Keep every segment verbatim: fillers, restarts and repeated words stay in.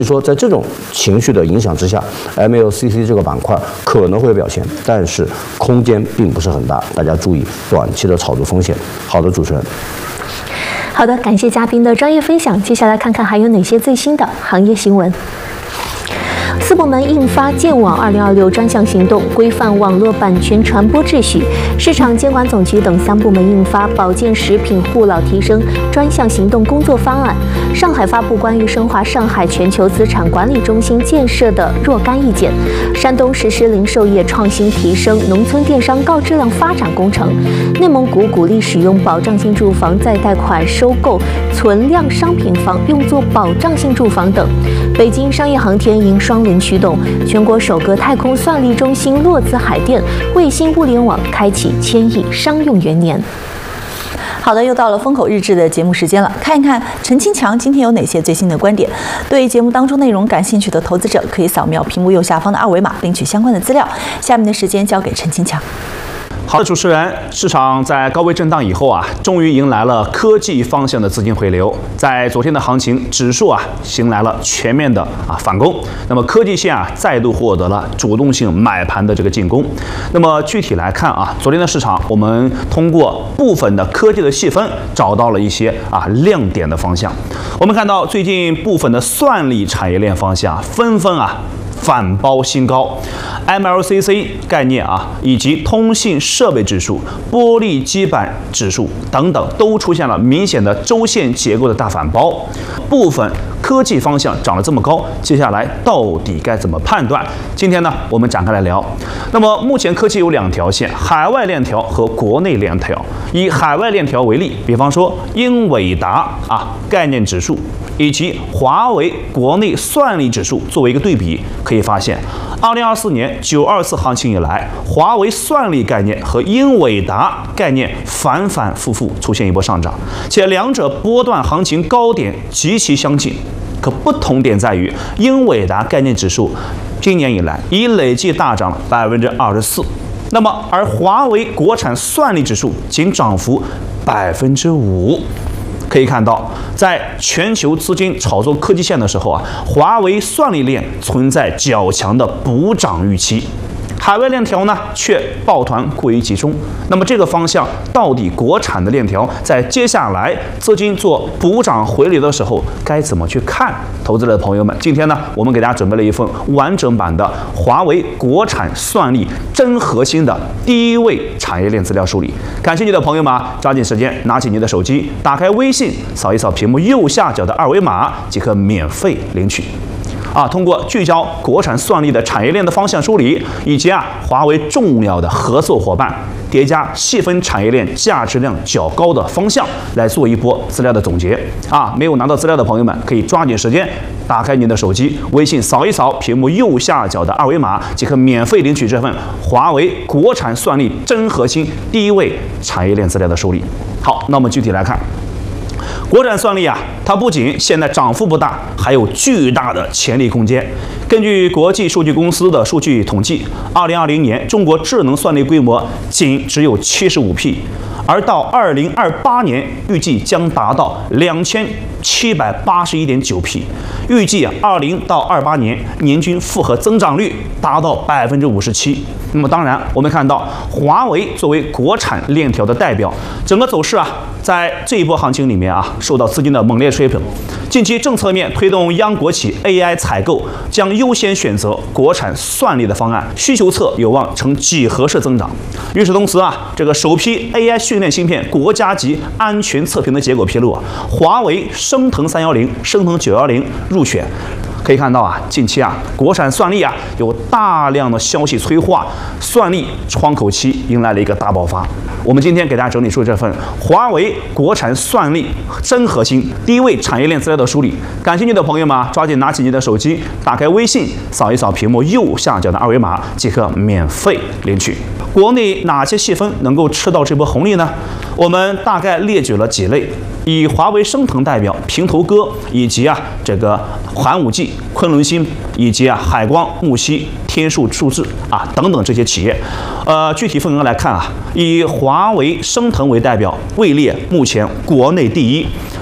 说在这种情绪的影响之下 ，M L C C 这个板块可能会有表现，但是空间并不是很大，大家注意短期的炒作风险。好的，主持人。 好的，感谢嘉宾的专业分享。接下来看看还有哪些最新的行业新闻。四部门印发《建网二零二六专项行动》，规范网络版权传播秩序；市场监管总局等三部门印发《保健食品护老提升专项行动工作方案》；上海发布关于深化上海全球资产管理中心建设的若干意见；山东实施零售业创新提升农村电商高质量发展工程；内蒙古鼓励使用保障性住房再贷款收购存量商品房用作保障性住房等。北京商业航天迎双轮驱动，全国首个太空算力中心落资海淀，卫星物联网开启千亿商用元年。 好的，又到了风口日志的节目时间了，看一看陈清强今天有哪些最新的观点。对节目当中内容感兴趣的投资者，可以扫描屏幕右下方的二维码领取相关的资料。下面的时间交给陈清强。 好的，主持人，市场在高位震荡以后啊，终于迎来了科技方向的资金回流。在昨天的行情，指数啊迎来了全面的啊反攻。那么科技线啊再度获得了主动性买盘的这个进攻。那么具体来看啊，昨天的市场，我们通过部分的科技的细分，找到了一些啊亮点的方向。我们看到最近部分的算力产业链方向纷纷啊反包新高 ，M L C C 概念啊，以及通信设备指数、玻璃基板指数等等，都出现了明显的周线结构的大反包。部分科技方向涨得这么高，接下来到底该怎么判断？今天呢，我们展开来聊。那么目前科技有两条线，海外链条和国内链条。以海外链条为例，比方说英伟达啊概念指数。以及华为国内算力指数作为一个对比，可以发现，二零二四年九二四行情以来，华为算力概念和英伟达概念反反复复出现一波上涨，且两者波段行情高点极其相近。可不同点在于，英伟达概念指数今年以来已累计大涨了百分之二十四，那么而华为国产算力指数仅涨幅百分之五。可以看到，在全球资金炒作科技线的时候啊，华为算力链存在较强的补涨预期，海外链条呢却抱团过于集中。那么这个方向到底国产的链条在接下来资金做补涨回流的时候该怎么去看？投资者的朋友们，今天呢我们给大家准备了一份完整版的华为国产算力真核心的第一位产业链资料梳理。感兴趣的朋友们啊，抓紧时间拿起您的手机，打开微信，扫一扫屏幕右下角的二维码即可免费领取。啊，通过聚焦国产算力的产业链的方向梳理，以及啊华为重要的合作伙伴，叠加细分产业链价值量较高的方向，来做一波资料的总结。啊，没有拿到资料的朋友们，可以抓紧时间打开您的手机，微信扫一扫屏幕右下角的二维码，即可免费领取这份华为国产算力真核心第一位产业链资料的梳理。好，那我们具体来看。国产算力啊，它不仅现在涨幅不大，还有巨大的潜力空间。根据国际数据公司的数据统计，二零二零年中国智能算力规模仅只有七十五 P， 而到二零二八年预计将达到两千七百八十一点九 P， 预计啊，二零到二八年年均复合增长率达到百分之五十七。那么当然，我们看到华为作为国产链条的代表，整个走势啊，在这一波行情里面啊，受到资金的猛烈吹捧。近期政策面推动央国企 A I 采购将优先选择国产算力的方案，需求侧有望呈几何式增长。与此同时啊，这个首批 A I 训练芯片国家级安全测评的结果披露啊，华为升腾三一零、升腾九一零入选。可以看到啊，近期啊，国产算力啊有大量的消息催化，算力窗口期迎来了一个大爆发。我们今天给大家整理出这份华为国产算力真核心第一位产业链资料的梳理。感兴趣的朋友们啊，抓紧拿起你的手机，打开微信，扫一扫屏幕右下角的二维码，即可免费领取。国内哪些细分能够吃到这波红利呢？我们大概列举了几类，以华为升腾代表平头哥，以及啊这个寒武纪、昆仑芯，以及啊海光、木犀、天数数字啊等等这些企业。呃，具体份额来看啊，以华为升腾为代表，位列目前国内第一，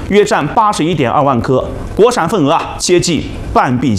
约占八十一点二万颗，国产份额啊接近半壁。